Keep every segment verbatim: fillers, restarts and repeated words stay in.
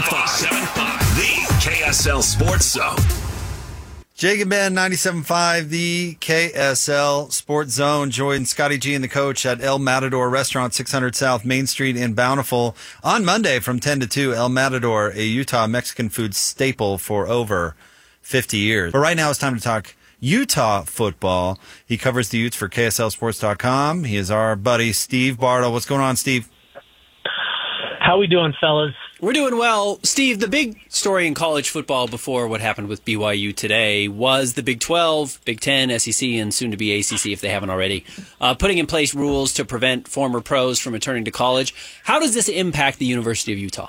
five, the K S L Sports Zone. Jake and Ben, ninety-seven point five, the K S L Sports Zone. Join Scotty G and the coach at El Matador Restaurant, six hundred South Main Street in Bountiful on Monday from ten to two. El Matador, a Utah Mexican food staple for over fifty years. But right now it's time to talk Utah football. He covers the Utes for K S L Sports dot com. He is our buddy Steve Bartle. What's going on, Steve? How we doing, fellas? We're doing well. Steve, the big story in college football before what happened with B Y U today was the Big twelve, Big ten, S E C, and soon to be A C C if they haven't already, uh, putting in place rules to prevent former pros from returning to college. How does this impact the University of Utah?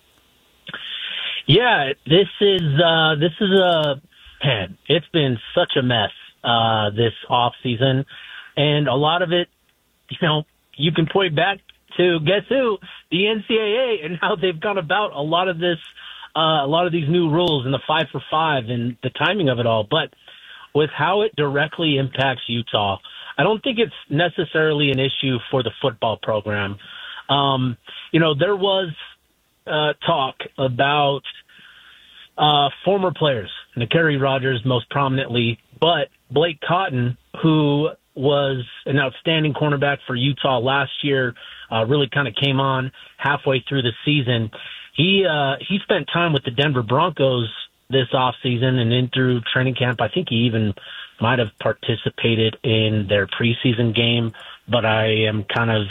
Yeah, this is uh, this is a man. It's been such a mess uh, this off season, and a lot of it, you know, you can point back to guess who, the N C double A, and how they've gone about a lot of this, uh, a lot of these new rules and the five for five and the timing of it all. But with how it directly impacts Utah, I don't think it's necessarily an issue for the football program. Um, you know, there was uh, talk about uh, former players, Nakari Rogers most prominently, but Blake Cotton, who was an outstanding cornerback for Utah last year, uh, really kind of came on halfway through the season. He uh, he spent time with the Denver Broncos this offseason and in through training camp. I think he even might have participated in their preseason game, but I am kind of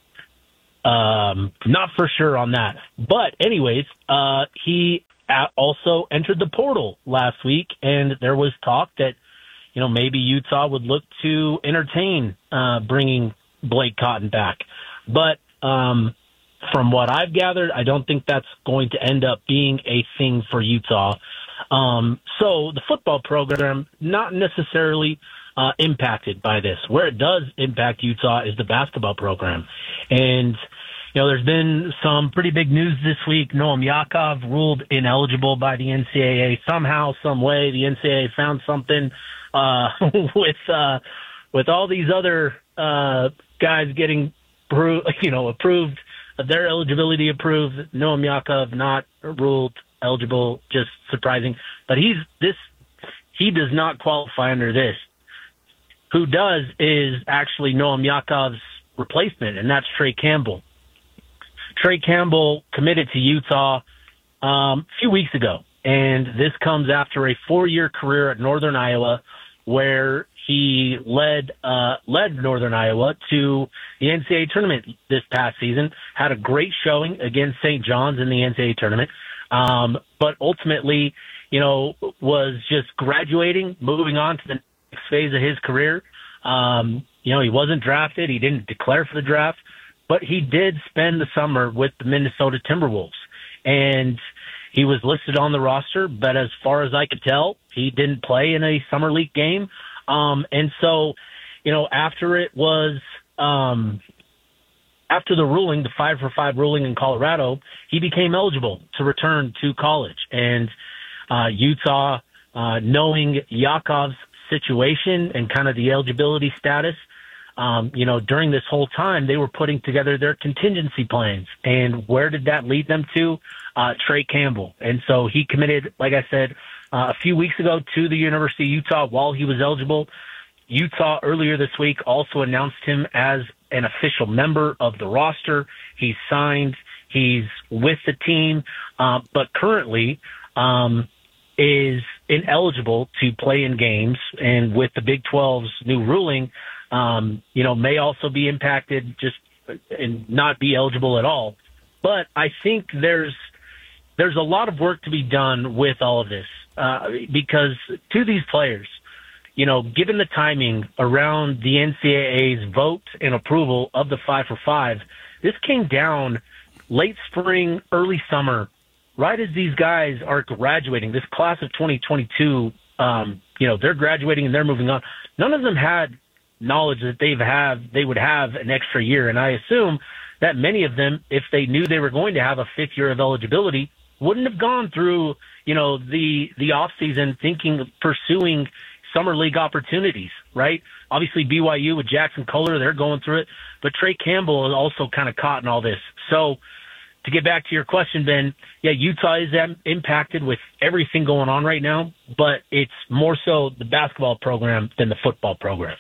um, not for sure on that. But anyways, uh, he also entered the portal last week, and there was talk that, you know, maybe Utah would look to entertain uh, bringing Blake Cotton back. But um, from what I've gathered, I don't think that's going to end up being a thing for Utah. Um, so the football program, not necessarily uh, impacted by this. Where it does impact Utah is the basketball program. And, you know, there's been some pretty big news this week. Noam Yakov ruled ineligible by the N C double A. Somehow, some way, the N C double A found something uh, with uh, with all these other uh, guys getting, pro- you know, approved, their eligibility approved. Noam Yakov not ruled eligible, just surprising. But he's this, he does not qualify under this. Who does is actually Noam Yakov's replacement, and that's Trey Campbell. Trey Campbell committed to Utah um, a few weeks ago, and this comes after a four-year career at Northern Iowa, where he led uh, led Northern Iowa to the N C double A tournament this past season. Had a great showing against Saint John's in the N C double A tournament, um, but ultimately, you know, was just graduating, moving on to the next phase of his career. Um, you know, he wasn't drafted. He didn't declare for the draft. But he did spend the summer with the Minnesota Timberwolves, and he was listed on the roster, but as far as I could tell, he didn't play in a summer league game. Um, and so, you know, after it was, um, after the ruling, the five for five ruling in Colorado, he became eligible to return to college. And uh, Utah, uh, knowing Yakov's situation and kind of the eligibility status, Um, you know, during this whole time, they were putting together their contingency plans. And where did that lead them to? Uh, Trey Campbell. And so he committed, like I said, uh, a few weeks ago to the University of Utah while he was eligible. Utah earlier this week also announced him as an official member of the roster. He's signed. He's with the team, uh, but currently um, is ineligible to play in games. And with the Big twelve's new ruling, Um, you know, may also be impacted just and not be eligible at all. But I think there's there's a lot of work to be done with all of this uh, because to these players, you know, given the timing around the N C double A's vote and approval of the five for five, this came down late spring, early summer, right as these guys are graduating. This class of twenty twenty-two, um, you know, they're graduating and they're moving on. None of them had knowledge that they've have they would have an extra year, and I assume that many of them, if they knew they were going to have a fifth year of eligibility, wouldn't have gone through, you know, the the off season thinking of pursuing summer league opportunities, right? Obviously B Y U with Jackson Kohler, they're going through it, but Trey Campbell is also kind of caught in all this. So to get back to your question, Ben, yeah, Utah is um, impacted with everything going on right now, but it's more so the basketball program than the football program.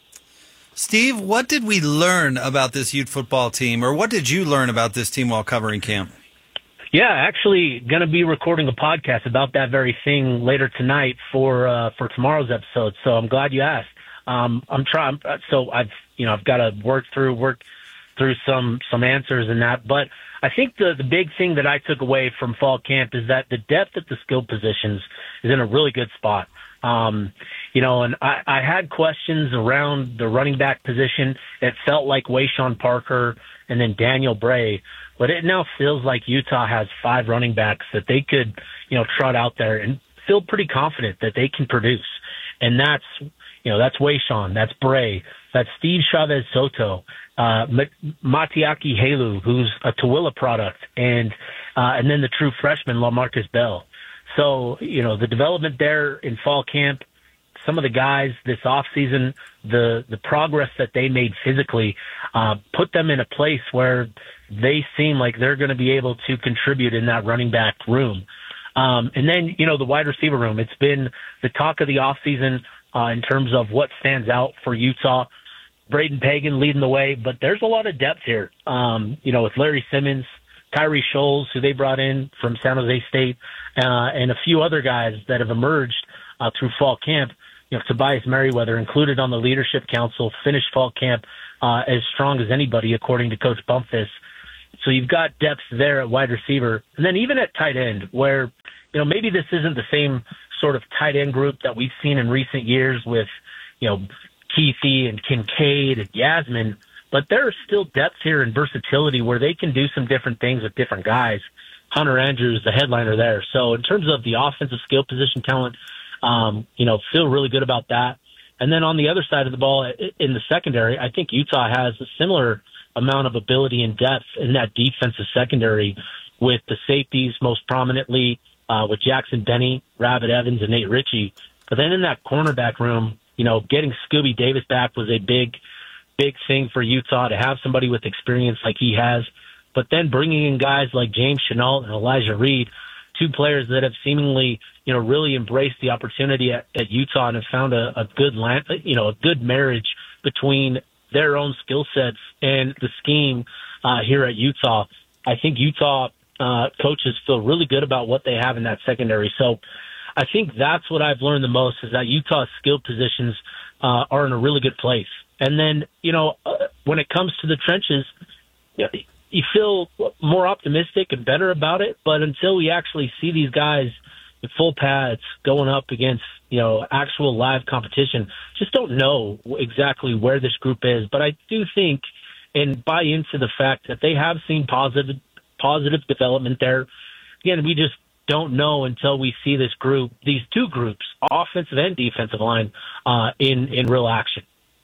Steve, what did we learn about this Ute football team, or what did you learn about this team while covering camp? Yeah, actually going to be recording a podcast about that very thing later tonight for uh, for tomorrow's episode. So I'm glad you asked. Um, I'm trying. So I've you know I've got to work through work through some some answers in that, but I think the the big thing that I took away from fall camp is that the depth at the skill positions is in a really good spot. Um, you know, and I, I had questions around the running back position. It felt like Wayshawn Parker and then Daniel Bray, but it now feels like Utah has five running backs that they could, you know, trot out there and feel pretty confident that they can produce. And that's, you know, that's Wayshawn, that's Bray, that's Steve Chavez Soto, uh, Matiaki Helu, who's a Tooele product, and, uh, and then the true freshman, LaMarcus Bell. So, you know, the development there in fall camp, some of the guys this offseason, the, the progress that they made physically, uh, put them in a place where they seem like they're going to be able to contribute in that running back room. Um, and then, you know, the wide receiver room, it's been the talk of the offseason, uh, in terms of what stands out for Utah. Braden Pagan leading the way, but there's a lot of depth here. Um, you know, with Larry Simmons, Tyree Scholes, who they brought in from San Jose State, uh, and a few other guys that have emerged uh, through fall camp. You know, Tobias Merriweather included on the leadership council, finished fall camp uh, as strong as anybody, according to Coach Bumpus. So you've got depth there at wide receiver. And then even at tight end, where, you know, maybe this isn't the same sort of tight end group that we've seen in recent years with, you know, Keithy and Kincaid and Yasmin, but there are still depths here and versatility where they can do some different things with different guys. Hunter Andrews, the headliner there. So in terms of the offensive skill position talent, um, you know, feel really good about that. And then on the other side of the ball, in the secondary, I think Utah has a similar amount of ability and depth in that defensive secondary with the safeties most prominently, uh, with Jackson Benny, Rabbit Evans, and Nate Ritchie. But then in that cornerback room, you know, getting Scooby Davis back was a big, big thing for Utah to have somebody with experience like he has. But then bringing in guys like James Chenault and Elijah Reed, two players that have seemingly, you know, really embraced the opportunity at, at Utah and have found a, a good, land, you know, a good marriage between their own skill sets and the scheme uh, here at Utah. I think Utah uh, coaches feel really good about what they have in that secondary. So I think that's what I've learned the most is that Utah's skill positions uh, are in a really good place. And then, you know, uh, when it comes to the trenches, you know, you feel more optimistic and better about it. But until we actually see these guys in full pads going up against, you know, actual live competition, just don't know exactly where this group is. But I do think and buy into the fact that they have seen positive, positive development there. Again, we just don't know until we see this group, these two groups, offensive and defensive line, uh, in, in real action.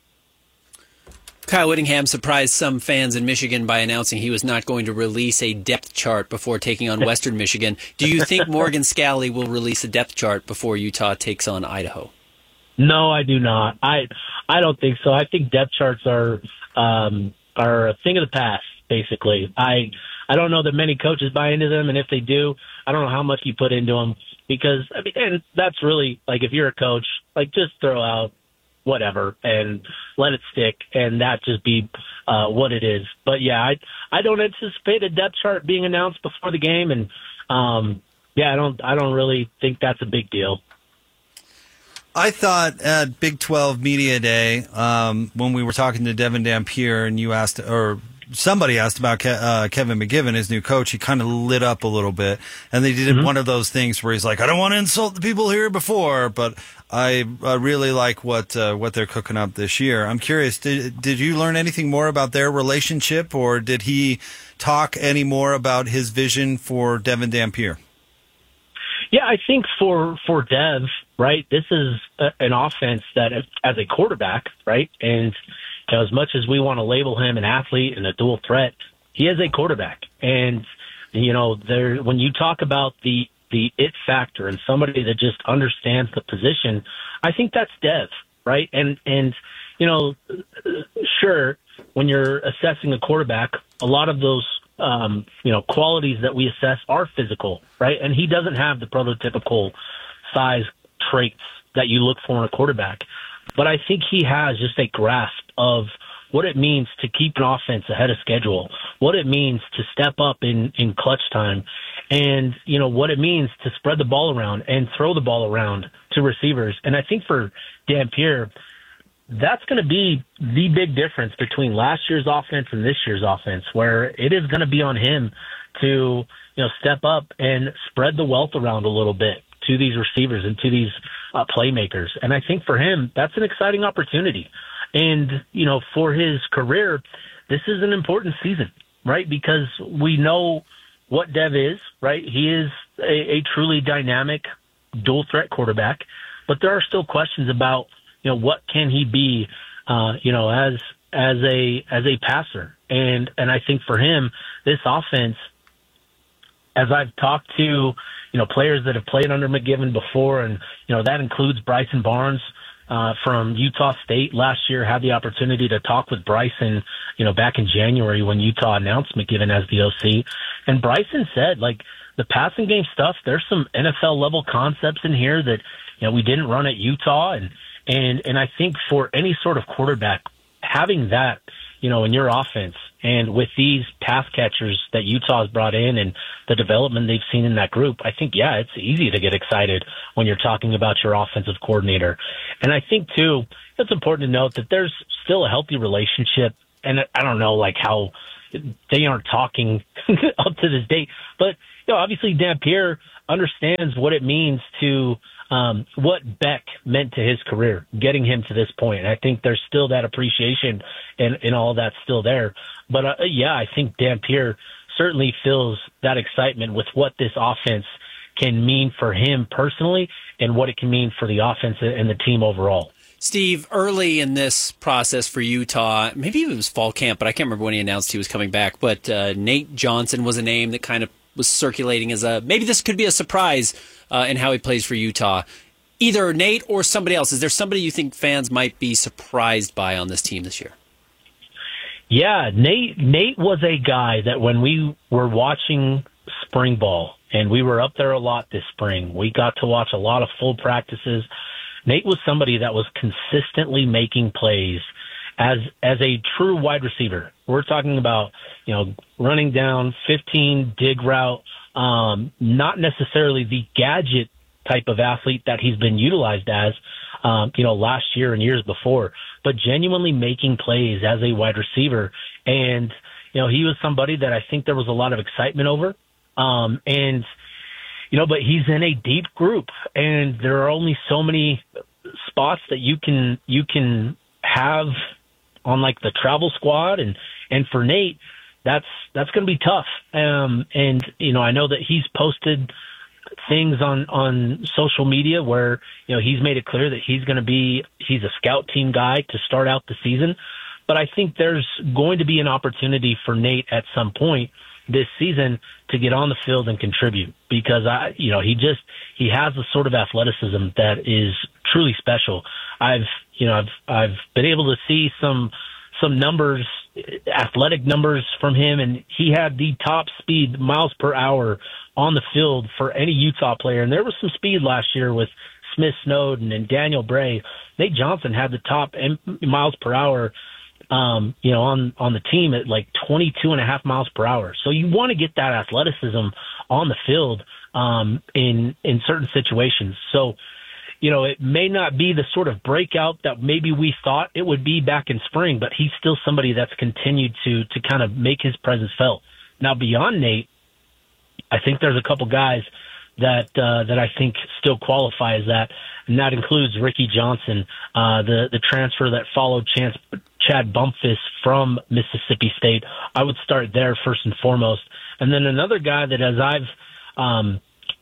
Kyle Whittingham surprised some fans in Michigan by announcing he was not going to release a depth chart before taking on Western Michigan. Do you think Morgan Scalley will release a depth chart before Utah takes on Idaho? No, I do not. I I don't think so. I think depth charts are um, are a thing of the past, basically. I I don't know that many coaches buy into them, and if they do, I don't know how much you put into them because, I mean, and that's really, like, if you're a coach, like, just throw out whatever and let it stick and that just be uh, what it is. But yeah, I I don't anticipate a depth chart being announced before the game, and um, yeah, I don't I don't really think that's a big deal. I thought at Big twelve Media Day um, when we were talking to Devin Dampier and you asked or somebody asked about Ke- uh, Kevin McGivern, his new coach, he kind of lit up a little bit. And they did mm-hmm. one of those things where he's like, I don't want to insult the people here before, but I uh, really like what uh, what they're cooking up this year. I'm curious, did, did you learn anything more about their relationship, or did he talk any more about his vision for Devin Dampier? Yeah, I think for, for Dev, right, this is a, an offense that as a quarterback, right, and you know, as much as we want to label him an athlete and a dual threat, he is a quarterback. And, you know, there when you talk about the, the it factor and somebody that just understands the position, I think that's Dev, right? And, and you know, sure, when you're assessing a quarterback, a lot of those um, you know, qualities that we assess are physical, right? And he doesn't have the prototypical size traits that you look for in a quarterback. But I think he has just a grasp of what it means to keep an offense ahead of schedule, what it means to step up in, in clutch time, and, you know, what it means to spread the ball around and throw the ball around to receivers. And I think for Dampier, that's going to be the big difference between last year's offense and this year's offense, where it is going to be on him to, you know, step up and spread the wealth around a little bit to these receivers and to these uh, playmakers. And I think for him, that's an exciting opportunity. And, you know, for his career, this is an important season, right? Because we know what Dev is, right? He is a, a truly dynamic dual threat quarterback, but there are still questions about, you know, what can he be, uh, you know, as, as a, as a passer. And, and I think for him, this offense, as I've talked to, you know, players that have played under McGivern before, and, you know, that includes Bryson Barnes, Uh, from Utah State last year, had the opportunity to talk with Bryson, you know, back in January when Utah announced McGivern as the O C. And Bryson said, like, the passing game stuff, there's some N F L level concepts in here that, you know, we didn't run at Utah. And, and, and I think for any sort of quarterback, having that, you know, in your offense, and with these pass catchers that Utah has brought in and the development they've seen in that group, I think, yeah, it's easy to get excited when you're talking about your offensive coordinator. And I think, too, it's important to note that there's still a healthy relationship. And I don't know, like, how they aren't talking up to this date. But, you know, obviously Dampier understands what it means to um, what Beck meant to his career, getting him to this point. And I think there's still that appreciation and, and all that's still there. But, uh, yeah, I think Dampier certainly feels that excitement with what this offense can mean for him personally and what it can mean for the offense and the team overall. Steve, early in this process for Utah, maybe it was fall camp, but I can't remember when he announced he was coming back, but uh, Nate Johnson was a name that kind of was circulating as a, maybe this could be a surprise uh, in how he plays for Utah. Either Nate or somebody else. Is there somebody you think fans might be surprised by on this team this year? Yeah, Nate Nate was a guy that when we were watching spring ball, and we were up there a lot this spring, we got to watch a lot of full practices. Nate was somebody that was consistently making plays as as a true wide receiver. We're talking about, you know, running down fifteen dig route, um, not necessarily the gadget type of athlete that he's been utilized as, um, you know, last year and years before, but genuinely making plays as a wide receiver. And, you know, he was somebody that I think there was a lot of excitement over. Um, and, you know, but he's in a deep group, and there are only so many spots that you can, you can have on like the travel squad. And, and for Nate, that's, that's going to be tough. Um, and, you know, I know that he's posted things on, on social media where, you know, he's made it clear that he's going to be, he's a scout team guy to start out the season. But I think there's going to be an opportunity for Nate at some point this season to get on the field and contribute, because I, you know, he just, he has a sort of athleticism that is truly special. I've, you know, I've, I've been able to see some, some numbers, athletic numbers from him, and he had the top speed miles per hour on the field for any Utah player. And there was some speed last year with Smith Snowden and Daniel Bray. Nate Johnson had the top miles per hour, um, you know, on, on the team at like twenty-two and a half miles per hour. So you want to get that athleticism on the field, um, in, in certain situations. So, you know, it may not be the sort of breakout that maybe we thought it would be back in spring, but he's still somebody that's continued to, to kind of make his presence felt. Now, beyond Nate, I think there's a couple guys that uh, that I think still qualify as that, and that includes Ricky Johnson, uh, the the transfer that followed Chance, Chad Bumphis from Mississippi State. I would start there first and foremost, and then another guy that, as I've um,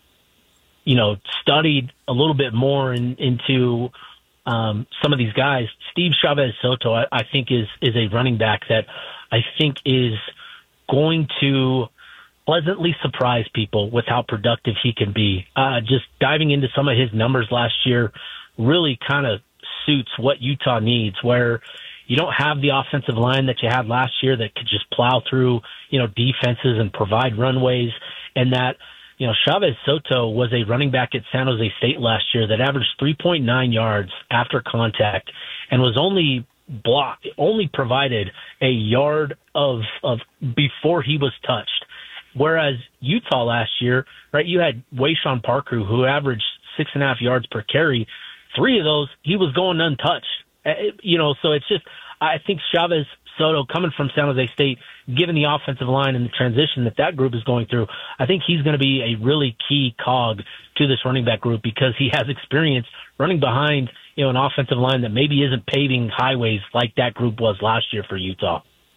you know studied a little bit more in, into um, some of these guys, Steve Chavez Soto, I, I think is is a running back that I think is going to pleasantly surprise people with how productive he can be. Uh, just diving into some of his numbers last year really kind of suits what Utah needs, where, You don't have the offensive line that you had last year that could just plow through, you know, defenses and provide runways. And that, you know, Chavez Soto was a running back at San Jose State last year that averaged three point nine yards after contact and was only blocked, only provided a yard of, of before he was touched. Whereas Utah last year, right, you had Wayshawn Parker, who averaged six and a half yards per carry. Three of those, he was going untouched. You know, so it's just, I think Chavez Soto coming from San Jose State, given the offensive line and the transition that that group is going through, I think he's going to be a really key cog to this running back group because he has experience running behind, you know, an offensive line that maybe isn't paving highways like that group was last year for Utah.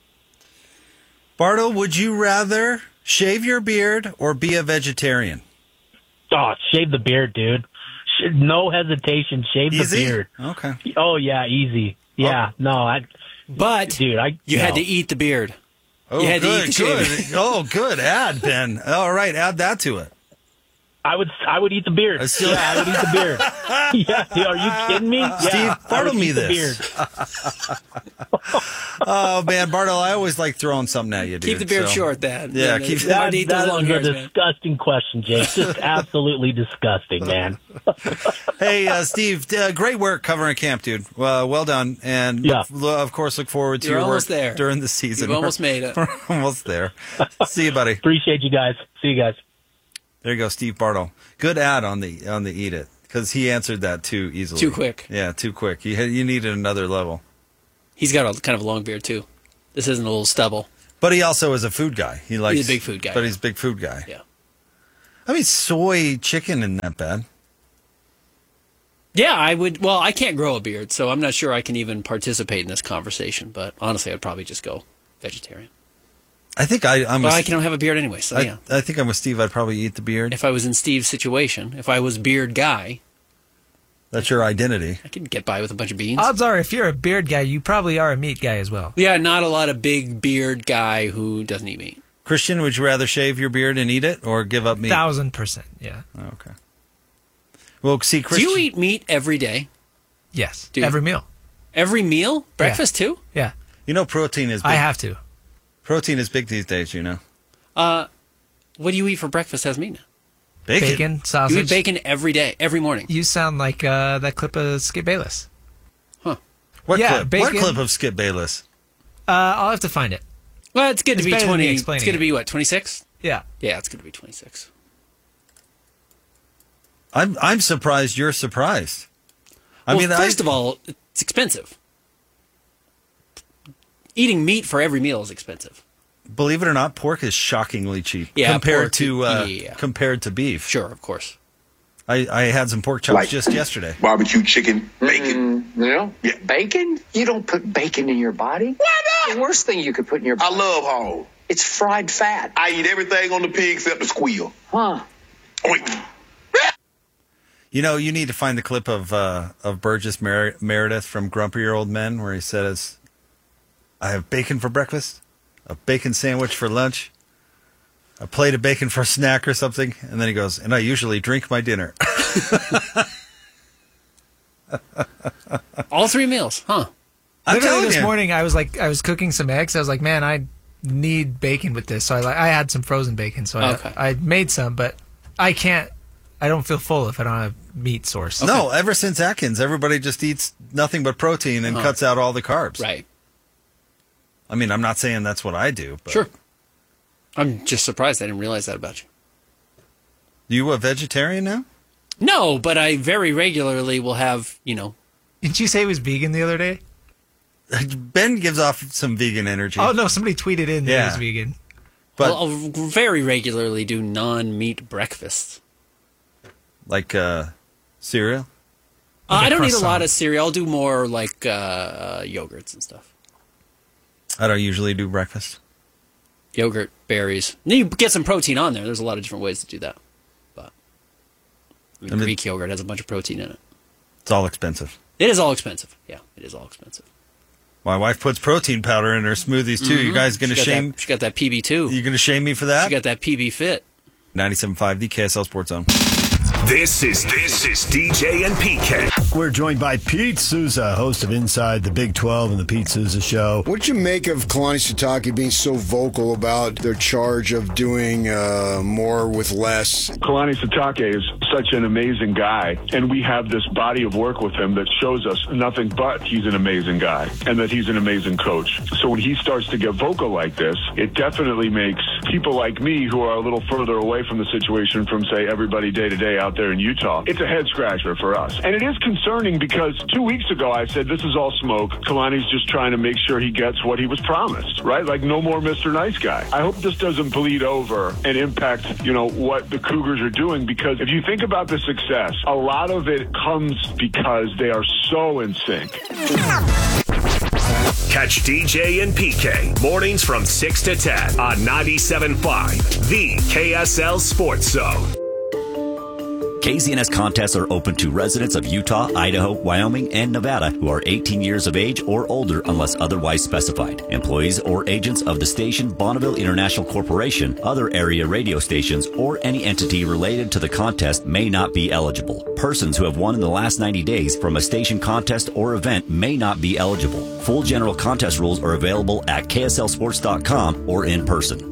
Bartle, would you rather shave your beard or be a vegetarian? Oh, shave the beard, dude. No hesitation. Shave Easy? the beard. Okay. Oh, yeah, easy. Yeah, oh. no, I. But dude, I you no. had to eat the beard. Oh, you had good, to eat the good. shaving. Oh, good. Add, Ben. All right, add that to it. I would, I would eat the beard. I still- yeah, I would eat the beard. yeah, are you kidding me? Steve, yeah, I Bartle would me eat the this. beard. Oh, man, Bartle, I always like throwing something at you, dude. Keep the beard so- short, then. Yeah, Then keep- it's hard That, to eat those that long is hairs, a man. disgusting question, Jake. Just absolutely disgusting, man. Hey, uh, Steve, uh, great work covering camp, dude. Uh, well done. And, Yeah. lo- of course, look forward to You're your almost work there. during the season. You've almost made it. We're almost there. See you, buddy. Appreciate you guys. See you guys. There you go, Steve Bartle. Good ad on the on the Eat It because he answered that too easily. Too quick. Yeah, too quick. You had, you needed another level. He's got a kind of a long beard, too. This isn't a little stubble. But he also is a food guy. He likes He's a big food guy, But yeah. he's a big food guy. Yeah. I mean, soy chicken isn't that bad. Yeah, I would. Well, I can't grow a beard, so I'm not sure I can even participate in this conversation. But honestly, I'd probably just go vegetarian. I think I, I'm. Well, a, I don't have a beard anyway, so I, yeah. I think I'm with Steve. I'd probably eat the beard. If I was in Steve's situation, if I was beard guy, That's your identity. I could get by with a bunch of beans. Odds are, if you're a beard guy, you probably are a meat guy as well. Yeah, not a lot of big beard guy who doesn't eat meat. Christian, would you rather shave your beard and eat it or give up meat? Thousand percent, yeah. Oh, okay. Well, see, Do Christian. you eat meat every day? Yes, Do you? every meal. Every meal? Breakfast too? Yeah, You know, protein is big. I have to. Protein is big these days, you know. Uh, what do you eat for breakfast as meat now? Bacon. Bacon, You sausage. eat bacon every day, every morning. You sound like uh, that clip of Skip Bayless. What, Yeah, clip? bacon. what clip of Skip Bayless? Uh, I'll have to find it. Well, it's good It's to be better than me twenty. It's explaining good to it. be what, twenty-six? Yeah. Yeah, it's good to be twenty-six. I'm I'm surprised you're surprised. I well, mean, first I, of all, it's expensive. Eating meat for every meal is expensive. believe it or not, pork is shockingly cheap Yeah, compared pork, to uh, yeah. compared to beef. Sure, of course. I, I had some pork chops Like- just yesterday. Barbecue chicken, bacon. You know? Yeah. Bacon? You don't put bacon in your body. Why not? The worst thing you could put in your I body. love hog. It's fried fat. I eat everything on the pig except the squeal. Huh. Oink. You know, you need to find the clip of uh, of Burgess Mer- Meredith from Grumpier Old Men where he says, "I have bacon for breakfast, a bacon sandwich for lunch, a plate of bacon for a snack or something," and then he goes, "And I usually drink my dinner." All three meals, huh? I'm Literally telling this you. morning, I was like, I was cooking some eggs. I was like, man, I need bacon with this. So I like, I had some frozen bacon. So Okay. I, I made some, but I can't. I don't feel full if I don't have meat source. No, ever since Atkins, everybody just eats nothing but protein and Uh-huh. cuts out all the carbs. Right. I mean, I'm not saying that's what I do. But Sure. I'm just surprised I didn't realize that about you. You a vegetarian now? No, but I very regularly will have, you know, Didn't you say he was vegan the other day? Ben gives off some vegan energy. Oh no, somebody tweeted in that Yeah. he was vegan. But I'll, I'll very regularly do non-meat breakfasts. like uh, cereal? Uh, Like a I don't eat a croissant. lot of cereal. I'll do more like uh, uh, yogurts and stuff. I don't usually do breakfast. Yogurt, berries. And you get some protein on there. There's a lot of different ways to do that. But I mean, I mean- Greek yogurt has a bunch of protein in it. It's all expensive. It is all expensive. Yeah, it is all expensive. My wife puts protein powder in her smoothies too. You guys going to She got shame? That, she got that P B two. You going to shame me for She that? got that P B fit. ninety-seven point five, the K S L Sports Zone. This is this is D J and P K. We're joined by Pete Souza, host of Inside the Big twelve and the Pete Souza Show. What do you make of Kalani Sitake being so vocal about their charge of doing uh, more with less? Kalani Sitake is such an amazing guy, and we have this body of work with him that shows us nothing but he's an amazing guy and that he's an amazing coach. So when he starts to get vocal like this, it definitely makes people like me who are a little further away from the situation from, say, everybody day to day out there in Utah, it's a head scratcher for us. And it is concerning because two weeks ago I said this is all smoke. Kalani's just trying to make sure he gets what he was promised, right? Like no more Mister Nice Guy. I hope this doesn't bleed over and impact, you know, what the Cougars are doing, because if you think about the success, a lot of it comes because they are so in sync. Catch D J and P K mornings from six to ten on ninety-seven point five, the K S L Sports Zone. K Z N S contests are open to residents of Utah, Idaho, Wyoming, and Nevada who are eighteen years of age or older unless otherwise specified. Employees or agents of the station, Bonneville International Corporation, other area radio stations, or any entity related to the contest may not be eligible. Persons who have won in the last ninety days from a station contest or event may not be eligible. Full general contest rules are available at K S L sports dot com or in person.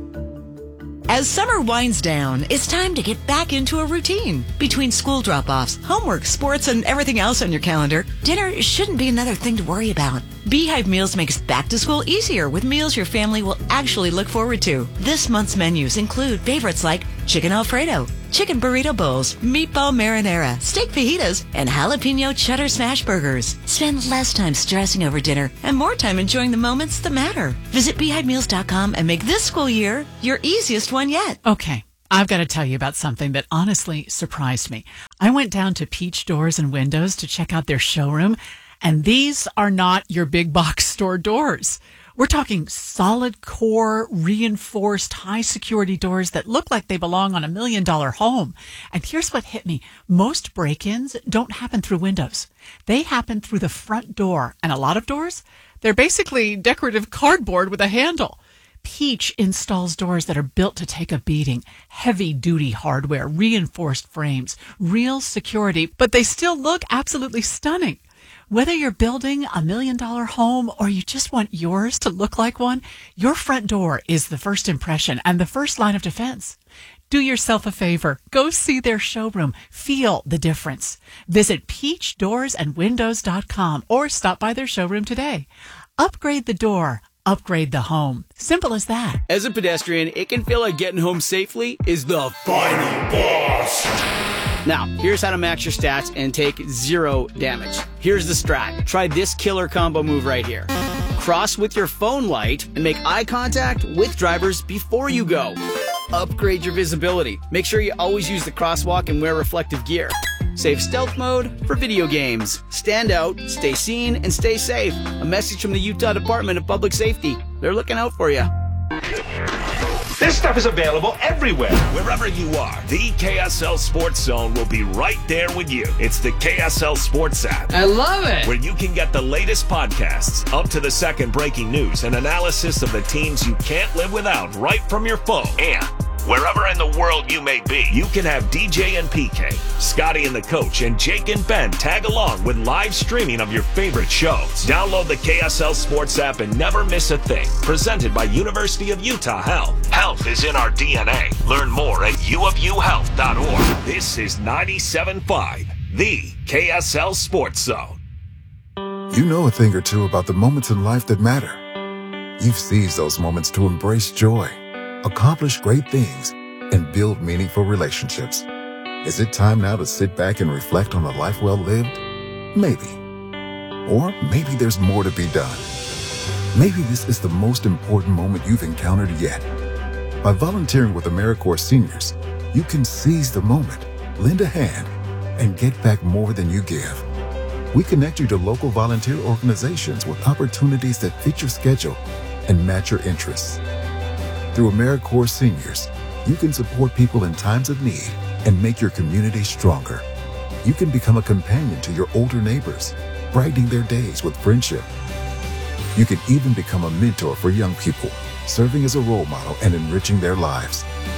As summer winds down, it's time to get back into a routine. Between school drop-offs, homework, sports, and everything else on your calendar, dinner shouldn't be another thing to worry about. Beehive Meals makes back to school easier with meals your family will actually look forward to. This month's menus include favorites like chicken Alfredo, chicken burrito bowls, meatball marinara, steak fajitas, and jalapeno cheddar smash burgers. Spend less time stressing over dinner and more time enjoying the moments that matter. Visit beehive meals dot com and make this school year your easiest one yet. Okay, I've got to tell you about something that honestly surprised me. I went down to Peach Doors and Windows to check out their showroom, and these are not your big box store doors. We're talking solid core, reinforced, high security doors that look like they belong on a million dollar home. And here's what hit me. Most break-ins don't happen through windows. They happen through the front door. And a lot of doors, they're basically decorative cardboard with a handle. Peach installs doors that are built to take a beating. Heavy-duty hardware, reinforced frames, real security, but they still look absolutely stunning. Whether you're building a million-dollar home or you just want yours to look like one, your front door is the first impression and the first line of defense. Do yourself a favor. Go see their showroom. Feel the difference. Visit peach doors and windows dot com or stop by their showroom today. Upgrade the door. Upgrade the home. Simple as that. As a pedestrian, it can feel like getting home safely is the final boss. Now, here's how to max your stats and take zero damage. Here's the strat. Try this killer combo move right here. Cross with your phone light and make eye contact with drivers before you go. Upgrade your visibility. Make sure you always use the crosswalk and wear reflective gear. Save stealth mode for video games. Stand out, stay seen, and stay safe. A message from the Utah Department of Public Safety. They're looking out for you. This stuff is available everywhere. Wherever you are, the K S L Sports Zone will be right there with you. It's the K S L Sports app. I love it. Where you can get the latest podcasts, up to the second breaking news, and analysis of the teams you can't live without right from your phone. And wherever in the world you may be, you can have D J and P K, Scotty and the Coach, and Jake and Ben tag along with live streaming of your favorite shows. Download the K S L Sports app and never miss a thing. Presented by University of Utah Health. Health is in our D N A. Learn more at u of u health dot org. This is ninety-seven point five, the K S L Sports Zone. You know a thing or two about the moments in life that matter. You've seized those moments to embrace joy, accomplish great things, and build meaningful relationships. Is it time now to sit back and reflect on a life well lived? Maybe. Or maybe there's more to be done. Maybe this is the most important moment you've encountered yet. By volunteering with AmeriCorps Seniors, you can seize the moment, lend a hand, and get back more than you give. We connect you to local volunteer organizations with opportunities that fit your schedule and match your interests. Through AmeriCorps Seniors, you can support people in times of need and make your community stronger. You can become a companion to your older neighbors, brightening their days with friendship. You can even become a mentor for young people, serving as a role model and enriching their lives.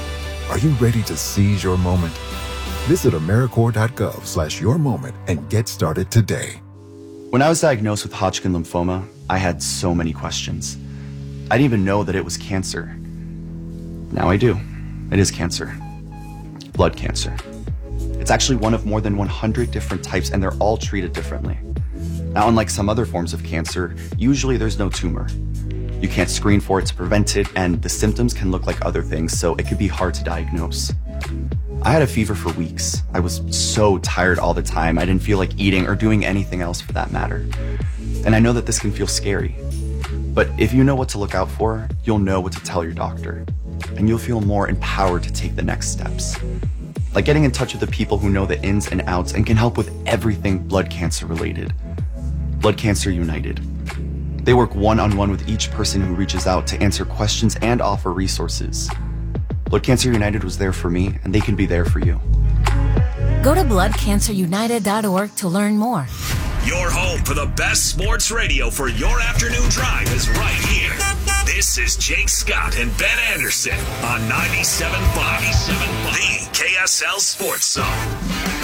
Are you ready to seize your moment? Visit AmeriCorps.gov slash your moment and get started today. When I was diagnosed with Hodgkin lymphoma, I had so many questions. I didn't even know that it was cancer. Now I do. It is cancer. Blood cancer. It's actually one of more than one hundred different types, and they're all treated differently. Now, unlike some other forms of cancer, usually there's no tumor. You can't screen for it to prevent it, and the symptoms can look like other things, so it could be hard to diagnose. I had a fever for weeks. I was so tired all the time. I didn't feel like eating or doing anything else for that matter. And I know that this can feel scary. But if you know what to look out for, you'll know what to tell your doctor. And you'll feel more empowered to take the next steps. Like getting in touch with the people who know the ins and outs and can help with everything blood cancer related. Blood Cancer United. They work one-on-one with each person who reaches out to answer questions and offer resources. Blood Cancer United was there for me, and they can be there for you. Go to blood cancer united dot org to learn more. Your home for the best sports radio for your afternoon drive is right here. This is Jake Scott and Ben Anderson on ninety-seven point five, the K S L Sports Zone.